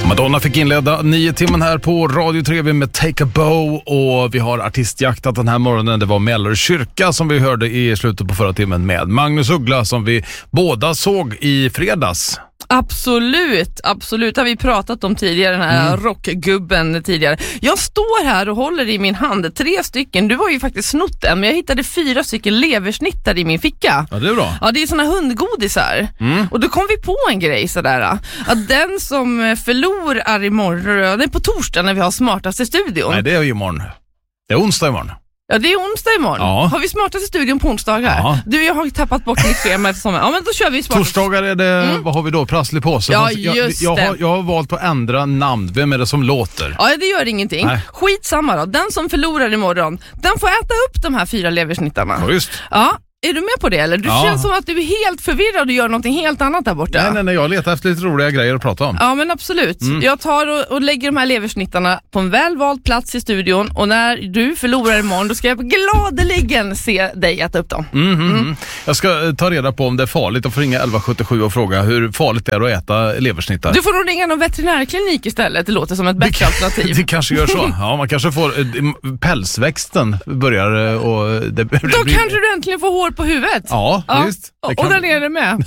Madonna fick inleda 9 timmen här på Radio 3 med Take a Bow, och vi har artistjaktat den här morgonen. Det var Mellerud kyrka som vi hörde i slutet på förra timmen med Magnus Uggla som vi båda såg i fredags. Absolut, absolut. Det har vi pratat om tidigare, den här rockgubben tidigare. Jag står här och håller i min hand 3 stycken. Du har ju faktiskt snott en, men jag hittade 4 stycken leversnittar i min ficka. Ja, det är bra. Ja, det är såna hundgodisar. Och då kom vi på en grej sådär. Att den som förlorar imorgon, det är på torsdag när vi har smartaste studion. Nej, det är ju imorgon. Det är onsdag imorgon. Ja, det är onsdag imorgon. Ja. Har vi smartaste studion på onsdagar? Ja. Du, jag har tappat bort mitt schema eftersom. Ja, men då kör vi smartaste. Torsdagar är det, vad har vi då? Prasslig påse. Ja, just jag har valt att ändra namn. Vem är det som låter? Ja, det gör ingenting. Nej. Skitsamma då. Den som förlorar imorgon, den får äta upp de här 4 leversnittarna. Ja, just. Ja. Är du med på det eller? Du känns som att du är helt förvirrad och gör någonting helt annat där borta. Nej, jag letar efter lite roliga grejer att prata om. Ja, men absolut. Jag tar och lägger de här leversnittarna på en välvald plats i studion, och när du förlorar imorgon, då ska jag gladeligen se dig äta upp dem. Jag ska ta reda på om det är farligt att få ringa 1177 och fråga hur farligt det är att äta leversnittar. Du får nog ringa någon veterinärklinik istället. Det låter som ett bättre alternativ. Det kanske gör så. Ja, man kanske får pälsväxten börjar och då kanske du äntligen får hår på huvudet. Ja, visst. Och där är det med.